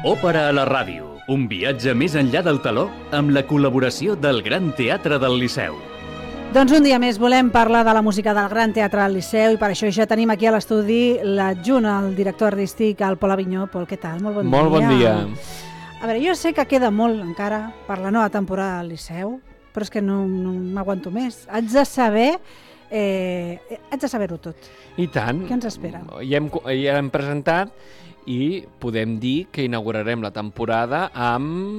Òpera a la ràdio, un viatge més enllà del teló amb la col·laboració del Gran Teatre del Liceu. Doncs un dia més volem parlar de la música del Gran Teatre del Liceu i per això ja tenim aquí a l'estudi l'adjunt, el director artístic, el Pol Avinyó. Pol, què tal? Molt bon dia. Molt bon dia. A veure, jo sé que queda molt encara per la nova temporada del Liceu, però és que no m'aguanto més. Haig de saber-ho tot. I tant. Què ens espera? Ja hem presentat i podem dir que inaugurarem la temporada amb